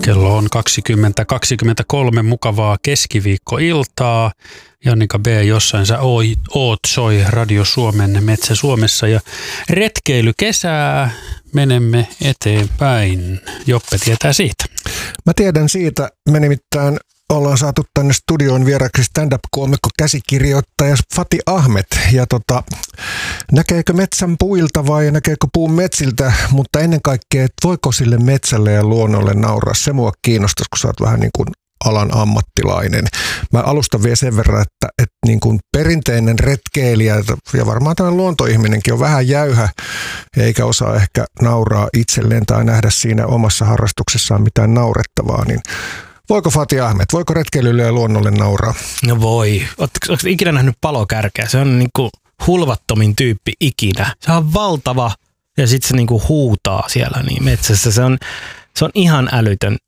Kello on 20:23 mukavaa keskiviikkoiltaa. Jannika B. jossain sä oot soi Radio Suomen Metsä Suomessa ja retkeilykesää menemme eteenpäin. Joppe tietää siitä. Mä tiedän siitä. Me nimittäin ollaan saatu tänne studioon vieraksi stand-up-koomikko käsikirjoittaja Fati Ahmed. Ja näkeekö metsän puilta vai näkeekö puun metsiltä, mutta ennen kaikkea, että voiko sille metsälle ja luonnolle nauraa. Se mua kiinnostaisi, kun sä oot vähän niin kuin alan ammattilainen. Mä alustan vielä sen verran, että niin kuin perinteinen retkeilijä ja varmaan tämmöinen luontoihminenkin on vähän jäyhä eikä osaa ehkä nauraa itselleen tai nähdä siinä omassa harrastuksessaan mitään naurettavaa, niin voiko Fati Ahmed, voiko retkeilylle ja luonnolle nauraa? No voi. Oletko ikinä nähnyt palokärkeä? Se on niinku hulvattomin tyyppi ikinä. Se on valtava ja sitten se niinku huutaa siellä niin metsässä. Se on ihan älytön.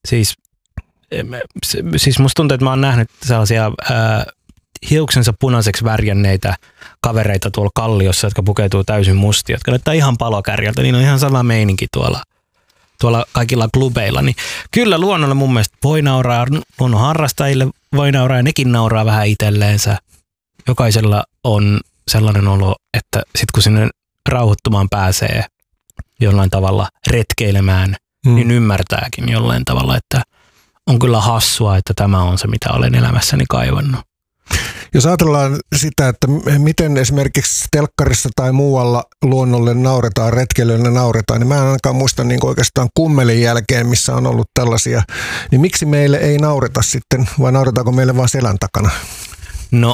Siis musta tuntuu, että mä oon nähnyt sellaisia hiuksensa punaiseksi värjänneitä kavereita tuolla kalliossa, jotka pukeutuu täysin mustia, jotka näyttää ihan palokärjeltä. Niin on ihan sama meininki tuolla kaikilla klubeilla, niin kyllä luonnolle mun mielestä voi nauraa, luonnon harrastajille voi nauraa ja nekin nauraa vähän itselleensä. Jokaisella on sellainen olo, että sit kun sinne rauhoittumaan pääsee jollain tavalla retkeilemään, niin ymmärtääkin jollain tavalla, että on kyllä hassua, että tämä on se, mitä olen elämässäni kaivannut. Jos ajatellaan sitä, että miten esimerkiksi telkkarissa tai muualla luonnolle nauretaan, retkeilylle nauretaan, niin mä en ainakaan muista niin oikeastaan kummelin jälkeen, missä on ollut tällaisia. Niin miksi meille ei naureta sitten, vai nauretaanko meille vaan selän takana? No,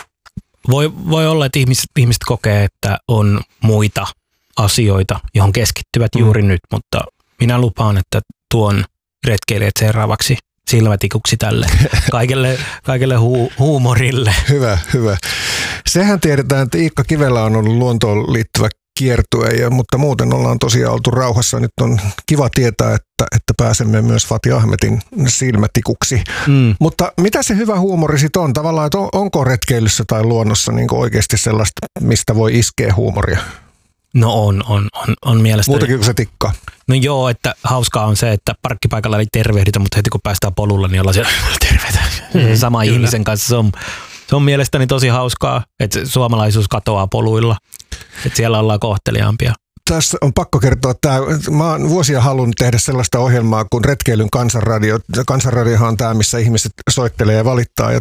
voi olla, että ihmiset kokee, että on muita asioita, johon keskittyvät juuri nyt, mutta minä lupaan, että tuon retkeilijät seuraavaksi silmätikuksi tälle kaikelle huumorille. Hyvä. Sehän tiedetään, että Iikka Kivelä on ollut luontoon liittyvä kiertue, mutta muuten ollaan tosiaan oltu rauhassa. Nyt on kiva tietää, että pääsemme myös Fati Ahmedin silmätikuksi. Mutta mitä se hyvä huumori sitten on? Tavallaan, että onko retkeilyssä tai luonnossa niin oikeasti sellaista, mistä voi iskeä huumoria? No on mielestäni. Muutakin kuin se tikkaa. No joo, että hauskaa on se, että parkkipaikalla ei tervehditä, mutta heti kun päästään polulla, niin ollaan siellä terveitä. Sama ihmisen kanssa. Se on mielestäni tosi hauskaa, että suomalaisuus katoaa poluilla. Että siellä ollaan kohteliaampia. Tässä on pakko kertoa, että mä oon vuosia halunnut tehdä sellaista ohjelmaa kuin Retkeilyn kansanradio. Kansanradiohan on tämä, missä ihmiset soittelee ja valittaa. Ja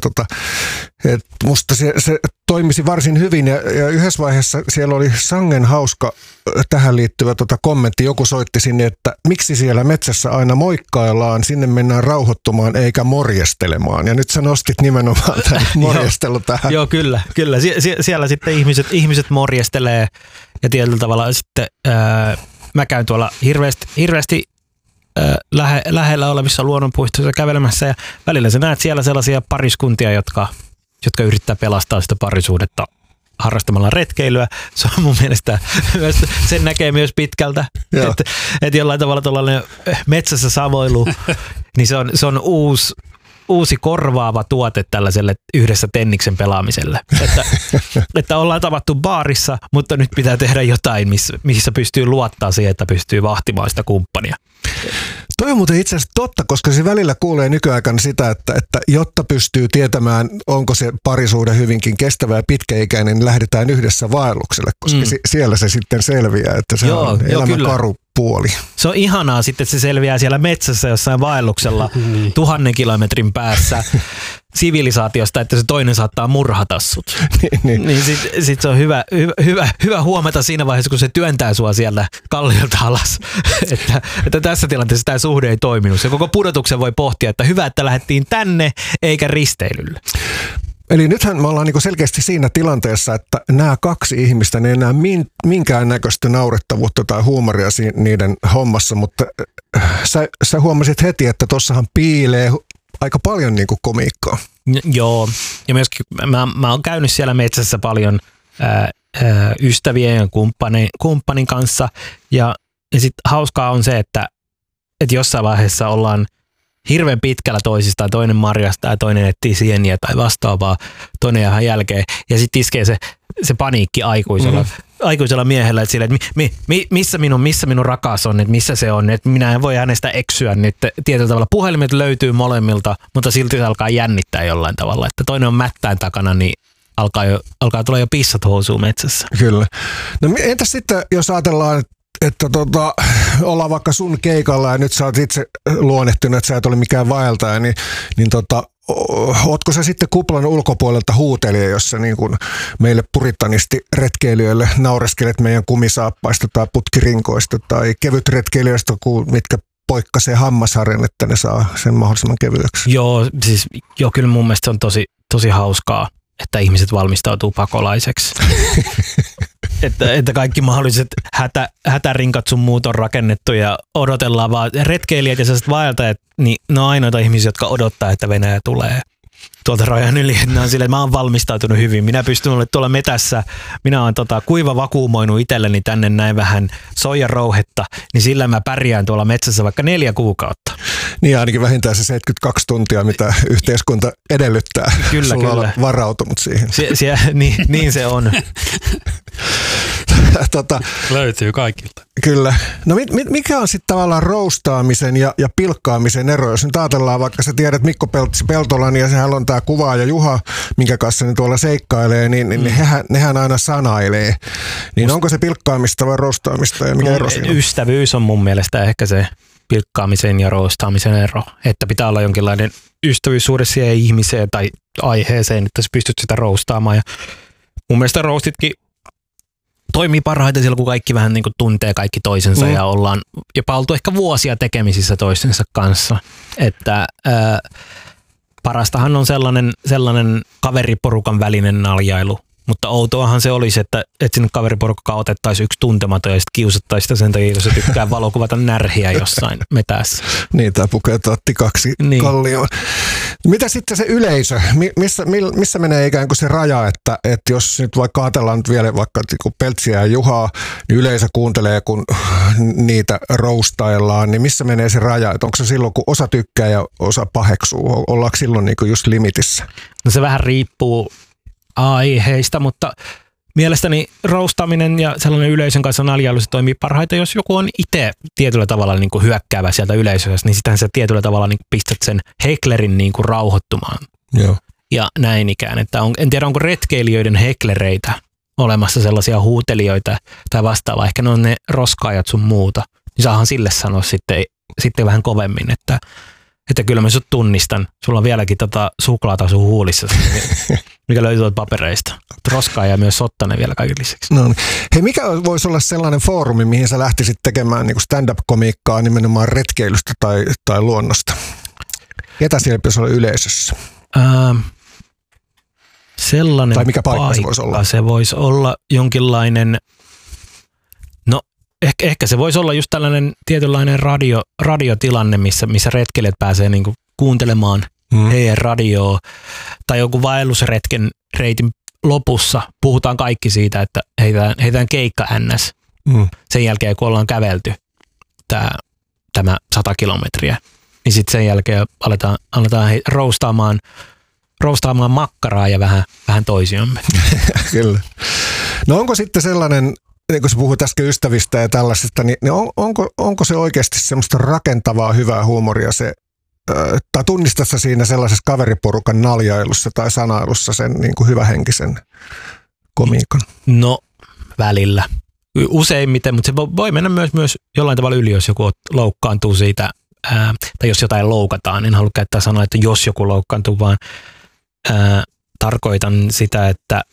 musta se toimisi varsin hyvin ja yhdessä vaiheessa siellä oli sangen hauska tähän liittyvä kommentti. Joku soitti sinne, että miksi siellä metsässä aina moikkaillaan, sinne mennään rauhoittumaan eikä morjestelemaan. Ja nyt sä nostit nimenomaan tämän morjestelun tähän. Joo, kyllä. Siellä sitten ihmiset morjestelee ja tietyllä tavalla sitten mä käyn tuolla hirveästi lähellä olevissa luonnonpuistoissa kävelemässä ja välillä sä näet siellä sellaisia pariskuntia, jotka yrittää pelastaa sitä parisuudetta harrastamalla retkeilyä. Se on mun mielestä sen näkee myös pitkältä, että jollain tavalla tuollainen metsässä savoilu, niin se on uusi korvaava tuote tällaiselle yhdessä tenniksen pelaamiselle. Että ollaan tavattu baarissa, mutta nyt pitää tehdä jotain, missä pystyy luottaa siihen, että pystyy vahtimaan sitä kumppania. Toi on muuten itse asiassa totta, koska se välillä kuulee nykyaikana sitä, että jotta pystyy tietämään, onko se parisuhde hyvinkin kestävä ja pitkäikäinen, niin lähdetään yhdessä vaellukselle, koska siellä se sitten selviää, että se on elämän karu puoli. Se on ihanaa sitten, että se selviää siellä metsässä jossain vaelluksella 1000 kilometrin päässä sivilisaatiosta, että se toinen saattaa murhata sut. niin sit se on hyvä huomata siinä vaiheessa, kun se työntää sua sieltä kalliolta alas, että tässä tilanteessa tämä suhde ei toiminut. Se koko pudotuksen voi pohtia, että hyvä, että lähdettiin tänne eikä risteilylle. Eli nythän me ollaan niinku selkeästi siinä tilanteessa, että nämä kaksi ihmistä, ne ei enää minkäännäköistä naurettavuutta tai huumoria niiden hommassa, mutta sä huomasit heti, että tossahan piilee aika paljon niinku komiikkaa. Joo, ja myöskin mä oon käynyt siellä metsässä paljon ystävien ja kumppanin kanssa, ja sitten hauskaa on se, että jossain vaiheessa ollaan hirveän pitkällä toisistaan, toinen marjastaa ja toinen etsii sieniä tai vastaavaa, toinen ihan jälkeen. Ja sitten iskee se paniikki aikuisella. aikuisella miehellä, että, missä minun rakas on, että missä se on, että minä en voi hänestä eksyä, niin että tietyllä tavalla puhelimet löytyy molemmilta, mutta silti se alkaa jännittää jollain tavalla, että toinen on mättäin takana, niin alkaa tulla jo pissat housuun metsässä. Kyllä. No entäs sitten, jos ajatellaan, että ollaan vaikka sun keikalla ja nyt sä oot itse luonnehtunut, että sä et ole mikään vaeltaja, niin ootko sä sitten kuplan ulkopuolelta huutelija, jos sä niin kuin meille puritanisti retkeilijöille naureskelet meidän kumisaappaista tai putkirinkoista tai kevytretkeilijöistä, mitkä poikkasee hammasharjan, että ne saa sen mahdollisimman kevyeksi? Joo, siis kyllä mun mielestä se on tosi hauskaa, että ihmiset valmistautuu pakolaiseksi. että kaikki mahdolliset hätärinkat sun muut on rakennettu ja odotellaan vaan retkeilijät ja sellaiset vaeltajat, niin ne on ainoita ihmisiä, jotka odottaa, että Venäjä tulee tuolta rajan yli. Ne on silleen, että mä oon valmistautunut hyvin. Minä pystyn olemaan tuolla metässä. Minä oon kuiva vakuumoinut itselleni tänne näin vähän soijarouhetta, niin sillä mä pärjään tuolla metsässä vaikka 4 kuukautta. Niin ainakin vähintään se 72 tuntia, mitä yhteiskunta edellyttää. Kyllä. On varautunut siihen. Niin se on. Löytyy kaikilta. Kyllä. No mikä on sitten tavallaan roustaamisen ja pilkkaamisen ero? Jos nyt ajatellaan, vaikka sä tiedät Mikko Peltolan ja sehän on tämä Kuva ja Juha, minkä kanssa ne tuolla seikkailee, niin nehän aina sanailee. Niin onko se pilkkaamista vai roustaamista ja mikä ero siinä on? Ystävyys on mun mielestä ehkä se pilkkaamisen ja roustaamisen ero. Että pitää olla jonkinlainen ystävyys suhde siihen ihmiseen tai aiheeseen, että sä pystyt sitä roustaamaan. Ja mun mielestä roustitkin toimii parhaiten silloin, kun kaikki vähän niin kuin tuntee kaikki toisensa ja ollaan jopa oltu ehkä vuosia tekemisissä toistensa kanssa. Että parastahan on sellainen kaveriporukan välinen naljailu. Mutta outoahan se olisi, että sinne kaveriporukkaan otettaisiin yksi tuntematon ja sitten kiusattaisiin sitä sen takia, jos se tykkää valokuvata närhiä jossain metässä. Niin, tai pukeutua tikaksi kallioon. Mitä sitten se yleisö? Missä menee ikään kuin se raja, että jos nyt vaikka ajatellaan nyt vielä vaikka Peltsiä ja Juhaa, niin yleisö kuuntelee, kun niitä roustaillaan, niin missä menee se raja? Että onko se silloin, kun osa tykkää ja osa paheksuu? Ollaanko silloin niin kuin just limitissä? No se vähän riippuu aiheista, mutta mielestäni roustaaminen ja sellainen yleisön kanssa naljailu se toimii parhaiten, jos joku on itse tietyllä tavalla niin kuin hyökkäävä sieltä yleisöstä, niin sitähän sä tietyllä tavalla niin kuin pistät sen heklerin niin kuin rauhoittumaan. Joo. Ja näin ikään. Että en tiedä, onko retkeilijöiden heklereitä olemassa sellaisia huutelijoita tai vastaavaa. Ehkä ne on ne roskaajat sun muuta. Niin saahan sille sanoa sitten vähän kovemmin, että kyllä mä sut tunnistan. Sulla on vieläkin suklaata sun huulissa, mikä löytyy tuolta papereista. Roskaa ja myös sottanen vielä kaiken lisäksi. No niin. Hei, mikä voisi olla sellainen foorumi, mihin sä lähtisit tekemään niin kuin stand-up-komiikkaa nimenomaan retkeilystä tai luonnosta? Ketä siellä pitäisi olla yleisössä? Sellainen tai mikä paikka se voisi olla? Se voisi olla jonkinlainen, no ehkä se voisi olla just tällainen tietynlainen radiotilanne, missä retkeilijät pääsee niinku kuuntelemaan heidän radioa. Tai joku vaellusretken reitin lopussa puhutaan kaikki siitä, että heitään keikka NS. Sen jälkeen, kun ollaan kävelty tämä 100 kilometriä, niin sitten sen jälkeen aletaan roustaamaan makkaraa ja vähän toisiomme. Kyllä. No onko sitten sellainen, niin kun sä puhuit äsken ystävistä ja tällaisesta, niin onko se oikeasti semmoista rakentavaa, hyvää huumoria se, tai tunnistassa siinä sellaisessa kaveriporukan naljailussa tai sanailussa sen niin kuin hyvähenkisen komiikan? No välillä. Useimmiten, mutta se voi mennä myös jollain tavalla yli, jos joku loukkaantuu siitä, tai jos jotain loukataan. En halua käyttää sanaa, että jos joku loukkaantuu, vaan tarkoitan sitä, että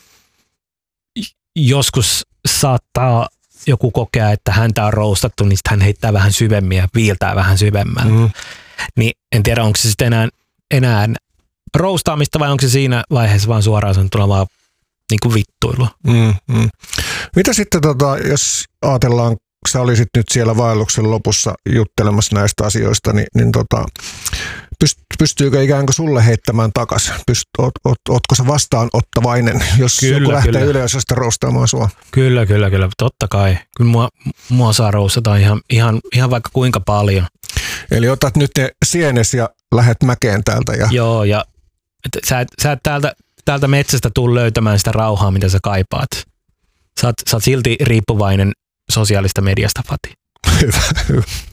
joskus saattaa joku kokea, että häntä on roustattu, niin hän heittää vähän syvemmin ja viiltää vähän syvemmältä. Niin en tiedä, onko se sitten enää roustaamista vai onko se siinä vaiheessa vaan suoraan sanottuna vaan niin kuin vittuilua. Mitä sitten, jos ajatellaan, sä olisit nyt siellä vaelluksen lopussa juttelemassa näistä asioista, niin pystyykö ikään kuin sulle heittämään takaisin? Ootko sä vastaanottavainen, jos joku lähtee yleisöstä roustaamaan sua? Kyllä. Totta kai. Kyllä mua saa roustata ihan vaikka kuinka paljon. Eli otat nyt ne sienes ja lähet mäkeen täältä. Joo, ja sä et täältä metsästä tuu löytämään sitä rauhaa, mitä sä kaipaat. Sä oot silti riippuvainen sosiaalista mediasta, Fati. Hyvä.